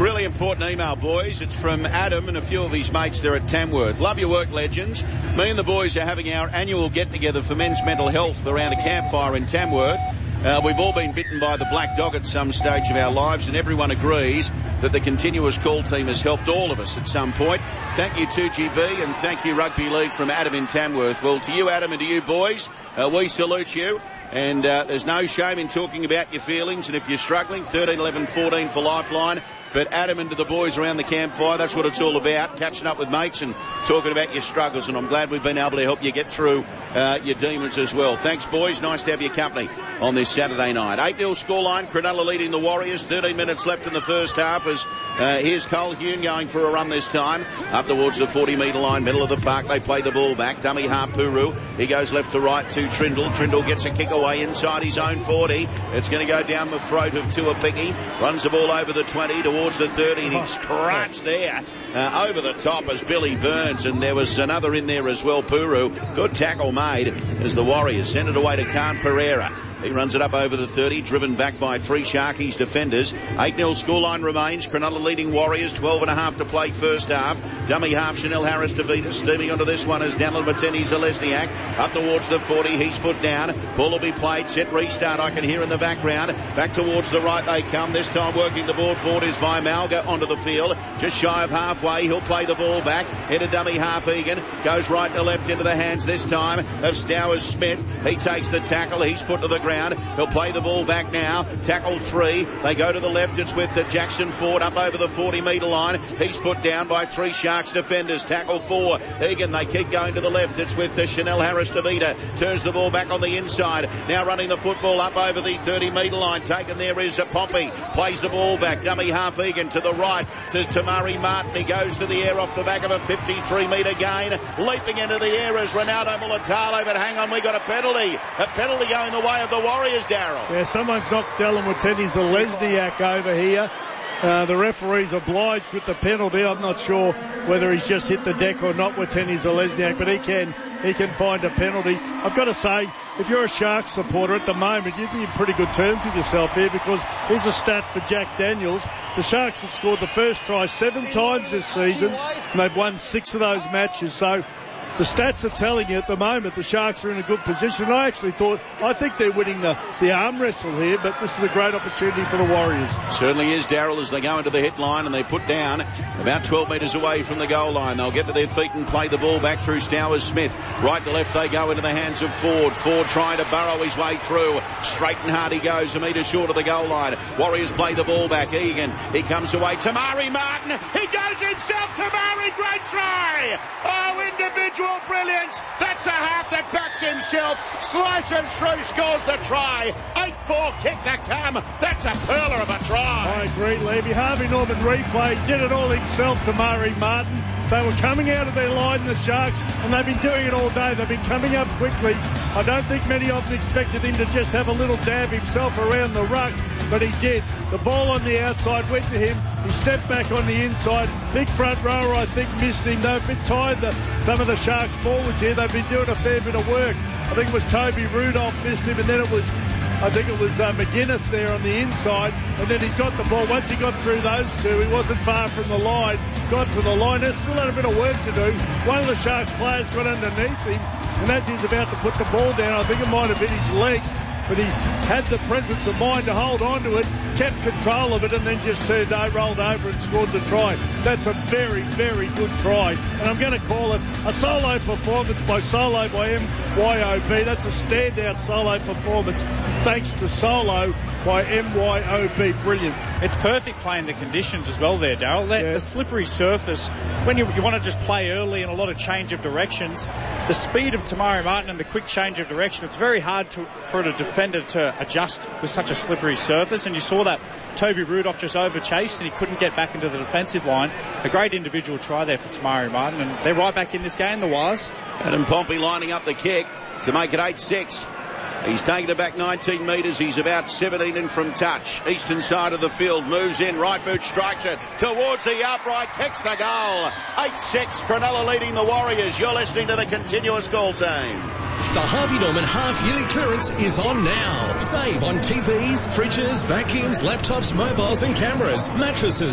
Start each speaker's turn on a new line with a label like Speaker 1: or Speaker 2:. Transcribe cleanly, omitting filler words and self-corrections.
Speaker 1: Really important email, boys. It's from Adam and a few of his mates there at Tamworth. Love your work, legends. Me and the boys are having our annual get-together for men's mental health around a campfire in Tamworth. We've all been bitten by the black dog at some stage of our lives, and everyone agrees that the continuous call team has helped all of us at some point. Thank you, 2GB, and thank you, Rugby League, from Adam in Tamworth. Well, to you, Adam, and to you, boys, we salute you. And there's no shame in talking about your feelings. And if you're struggling, 13, 11, 14 for Lifeline. But Adam and to the boys around the campfire, that's what it's all about, catching up with mates and talking about your struggles. And I'm glad we've been able to help you get through your demons as well. Thanks, boys. Nice to have your company on this Saturday night. 8-0 scoreline. Cronulla leading the Warriors. 13 minutes left in the first half as here's Colquhoun going for a run this time. Up towards the 40-metre line, middle of the park. They play the ball back. Dummy half Puru. He goes left to right to Trindle. Trindle gets a kick away inside his own 40. It's going to go down the throat of Tuapiki. Runs the ball over the 20 towards the 30, and he's crunched there over the top as Billy Burns, and there was another in there as well, Puru. Good tackle made as the Warriors send it away to Khan Pereira. He runs it up over the 30, driven back by three Sharkies defenders. 8-0 scoreline remains. Cronulla leading Warriors, 12.5 to play first half. Dummy half, Chanel Harris to Vitas. Steaming onto this one is Daniel Mateni-Zalesniak. Up towards the 40, he's put down. Ball will be played, set, restart, I can hear in the background. Back towards the right they come. This time working the ball forward is Vimalga onto the field. Just shy of halfway, he'll play the ball back. Into dummy half, Egan. Goes right to left into the hands this time of Stowers Smith. He takes the tackle, he's put to the ground. He'll play the ball back now. Tackle 3. They go to the left. It's with Jackson Ford up over the 40-metre line. He's put down by three Sharks defenders. Tackle 4. Egan, they keep going to the left. It's with Chanel Harris DeVita. Turns the ball back on the inside. Now running the football up over the 30-metre line. Taken there is Pompey. Plays the ball back. Dummy half Egan to the right to Tamari Martin. He goes to the air off the back of a 53-metre gain. Leaping into the air is Ronaldo Mulatalo. But hang on, we got a penalty. A penalty going the way of the Warriors, Darryl.
Speaker 2: Yeah, someone's knocked Dallin Watene-Zelezniak over here. The referee's obliged with the penalty. I'm not sure whether he's just hit the deck or not, Watene-Zelezniak, but he can find a penalty. I've got to say, if you're a Sharks supporter at the moment, you'd be in pretty good terms with yourself here, because here's a stat for Jack Daniels. The Sharks have scored the first try 7 times this season, and they've won 6 of those matches. So the stats are telling you at the moment the Sharks are in a good position. I think they're winning the arm wrestle here, but this is a great opportunity for the Warriors.
Speaker 1: Certainly is, Darryl, as they go into the hit line and they put down about 12 metres away from the goal line. They'll get to their feet and play the ball back through Stowers Smith. Right to left they go into the hands of Ford. Ford trying to burrow his way through. Straight and hard he goes, a metre short of the goal line. Warriors play the ball back. Egan, he comes away. Tamari Martin, he goes himself. Tamari, great try. Oh, individual brilliance. That's a half that backs himself. Slices through, scores the try. 8-4 kick to come. That's a pearler of a try.
Speaker 2: I agree, Levy. Harvey Norman replay did it all himself to Murray Martin. They were coming out of their line, the Sharks, and they've been doing it all day. They've been coming up quickly. I don't think many of them expected him to just have a little dab himself around the ruck, but he did. The ball on the outside went to him. He stepped back on the inside. Big front rower, I think, missed him. They've been tired, some of the Sharks forwards here. They've been doing a fair bit of work. I think it was Toby Rudolph missed him, and then it was McGuinness there on the inside, and then he's got the ball. Once he got through those two, he wasn't far from the line. Got to the line. There's still had a bit of work to do. One of the Sharks players got underneath him, and as he's about to put the ball down, I think it might have hit his legs, but he had the presence of mind to hold on to it, kept control of it, and then just rolled over and scored the try. That's a very, very good try, and I'm going to call it a solo performance by MYOB. That's a standout solo performance thanks to Solo by MYOB. Brilliant.
Speaker 3: It's perfect playing the conditions as well there, Darryl. The slippery surface, when you want to just play early and a lot of change of directions, the speed of Tamari Martin and the quick change of direction, it's very hard for a defender to adjust with such a slippery surface, and you saw that Toby Rudolph just over-chased and he couldn't get back into the defensive line. A great individual try there for Tamari Martin, and they're right back in this game, the Wires.
Speaker 1: Adam Pompey lining up the kick to make it 8-6. He's taken it back 19 metres. He's about 17 in from touch. Eastern side of the field. Moves in. Right boot strikes it towards the upright. Kicks the goal. 8-6. Cronulla leading the Warriors. You're listening to the Continuous Call Team.
Speaker 4: The Harvey Norman half-yearly clearance is on now. Save on TVs, fridges, vacuums, laptops, mobiles and cameras, mattresses,